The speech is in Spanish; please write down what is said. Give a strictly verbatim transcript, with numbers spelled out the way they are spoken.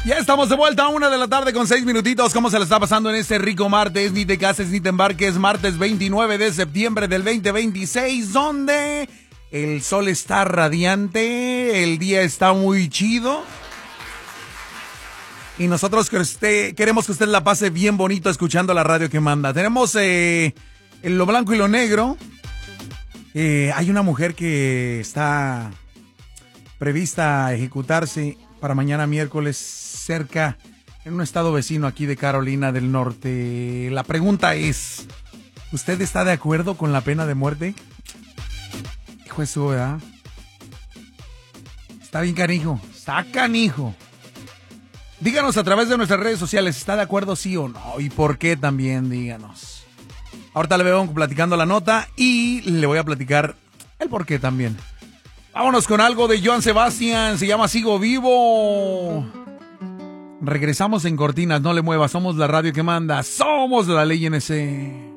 Ya estamos de vuelta a una de la tarde con seis minutitos. ¿Cómo se le está pasando en este rico martes? Ni te cases ni te embarques. Martes veintinueve de septiembre del veinte veintiséis, donde el sol está radiante, el día está muy chido. Y nosotros que usted, queremos que usted la pase bien bonito escuchando la radio que manda. Tenemos eh, en lo blanco y lo negro. Eh, hay una mujer que está prevista a ejecutarse para mañana miércoles cerca, en un estado vecino aquí de Carolina del Norte. La pregunta es, ¿usted está de acuerdo con la pena de muerte? Hijo de su, ¿verdad? Está bien canijo, está canijo. Díganos a través de nuestras redes sociales, ¿está de acuerdo sí o no? ¿Y por qué también? Díganos. Ahorita le veo platicando la nota y le voy a platicar el por qué también. Vámonos con algo de Joan Sebastián, se llama Sigo Vivo. Regresamos en cortinas, no le muevas, somos la radio que manda, somos la ley N C.